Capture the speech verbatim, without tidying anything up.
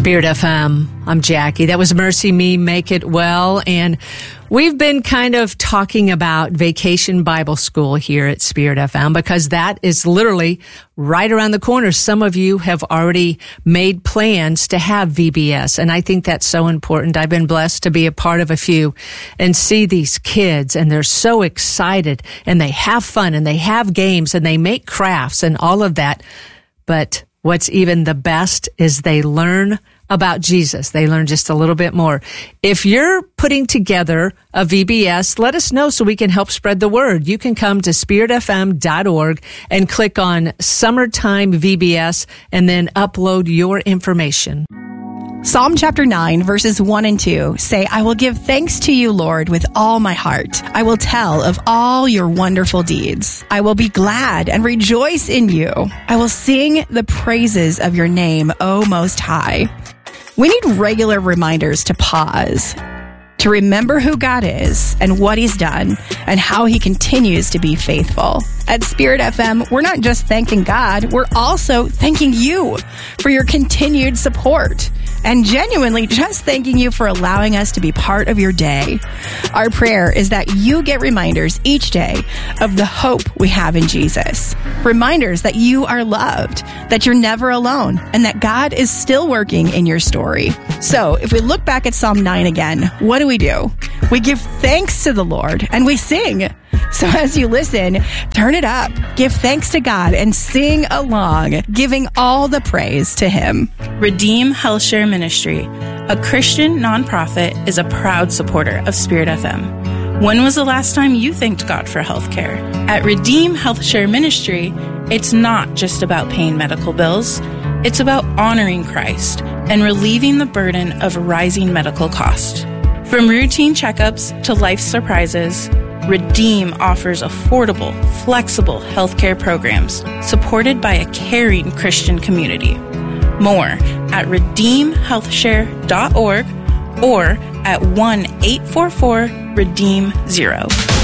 Spirit F M. I'm Jackie. That was Mercy Me, Make It Well. And we've been kind of talking about Vacation Bible School here at Spirit F M because that is literally right around the corner. Some of you have already made plans to have V B S, and I think that's so important. I've been blessed to be a part of a few and see these kids, and they're so excited, and they have fun, and they have games, and they make crafts and all of that. But what's even the best is they learn about Jesus. They learn just a little bit more. If you're putting together a V B S, let us know so we can help spread the word. You can come to spirit f m dot org and click on Summertime V B S and then upload your information. Psalm chapter nine, verses one and two say, I will give thanks to you, Lord, with all my heart. I will tell of all your wonderful deeds. I will be glad and rejoice in you. I will sing the praises of your name, O Most High. We need regular reminders to pause, to remember who God is and what he's done and how he continues to be faithful. At Spirit F M, we're not just thanking God, we're also thanking you for your continued support and genuinely just thanking you for allowing us to be part of your day. Our prayer is that you get reminders each day of the hope we have in Jesus. Reminders that you are loved, that you're never alone, and that God is still working in your story. So if we look back at Psalm nine again, what do we do? We give thanks to the Lord and we sing. So as you listen, turn it up, give thanks to God, and sing along, giving all the praise to him. Redeem Healthshare Ministry, a Christian nonprofit, is a proud supporter of Spirit F M. When was the last time you thanked God for healthcare? At Redeem Healthshare Ministry, it's not just about paying medical bills. It's about honoring Christ and relieving the burden of rising medical costs. From routine checkups to life surprises, Redeem offers affordable, flexible healthcare programs supported by a caring Christian community. More at redeem healthshare dot org or at one eight four four redeem zero.